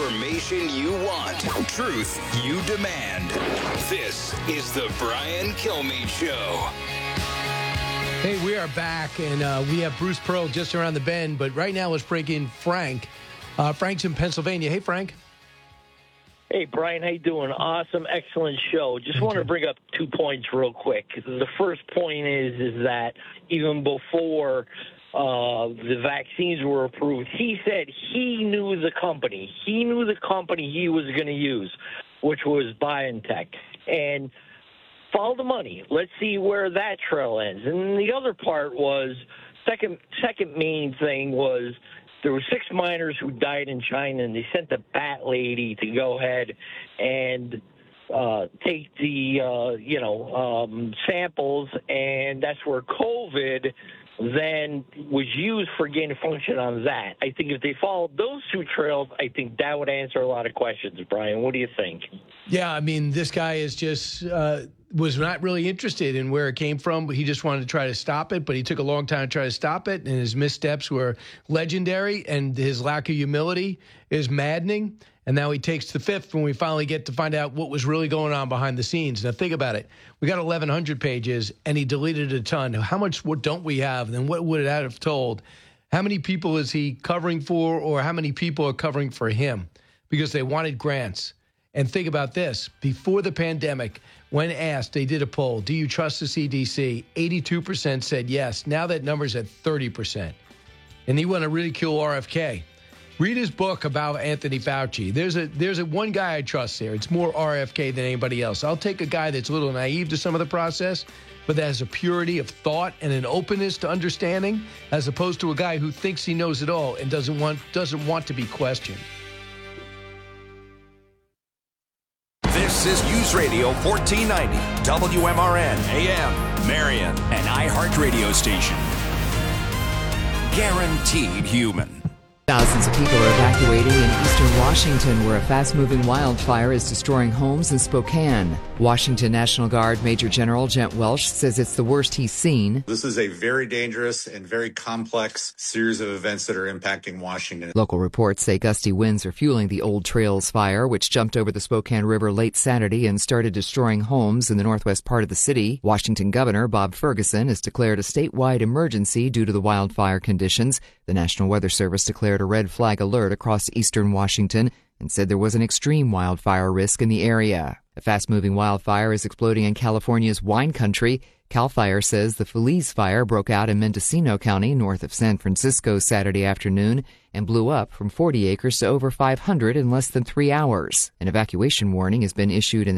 Information you want. Truth you demand. This is the Brian Kilmeade Show. Hey, we are back, and we have Bruce Pearl just around the bend. But right now, let's break in Frank. Frank's in Pennsylvania. Hey, Frank. Hey, Brian, how you doing? Awesome, excellent show. Just want to bring up 2 points real quick. The first point is that even before the vaccines were approved, he said he knew the company. He knew the company he was going to use, which was BioNTech. And follow the money. Let's see where that trail ends. And the other part was, second main thing was, there were 6 miners who died in China, and they sent the bat lady to go ahead and take the, samples, and that's where COVID then was used for gain of function on that. I think if they followed those 2 trails, I think that would answer a lot of questions. Brian, what do you think? Yeah, I mean, this guy is just was not really interested in where it came from. He just wanted to try to stop it, but he took a long time to try to stop it, and his missteps were legendary, and his lack of humility is maddening. And now he takes the fifth when we finally get to find out what was really going on behind the scenes. Now, think about it. We got 1,100 pages, and he deleted a ton. How much don't we have? Then what would it have told? How many people is he covering for, or how many people are covering for him? Because they wanted grants. And think about this. Before the pandemic, when asked, they did a poll, do you trust the CDC? 82% said yes. Now that number's at 30%. And he want to ridicule RFK. Read his book about Anthony Fauci. There's a one guy I trust there. It's more RFK than anybody else. I'll take a guy that's a little naive to some of the process, but that has a purity of thought and an openness to understanding, as opposed to a guy who thinks he knows it all and doesn't want to be questioned. This is News Radio 1490, WMRN AM, Marion, an iHeartRadio station. Guaranteed human. Thousands of people are evacuating in eastern Washington, where a fast-moving wildfire is destroying homes in Spokane. Washington National Guard Major General Gent Welsh says it's the worst he's seen. This is a very dangerous and very complex series of events that are impacting Washington. Local reports say gusty winds are fueling the Old Trails fire, which jumped over the Spokane River late Saturday and started destroying homes in the northwest part of the city. Washington Governor Bob Ferguson has declared a statewide emergency due to the wildfire conditions. The National Weather Service declared a red flag alert across eastern Washington and said there was an extreme wildfire risk in the area. A fast-moving wildfire is exploding in California's wine country. CAL FIRE says the Feliz fire broke out in Mendocino County, north of San Francisco, Saturday afternoon and blew up from 40 acres to over 500 in less than 3 hours. An evacuation warning has been issued in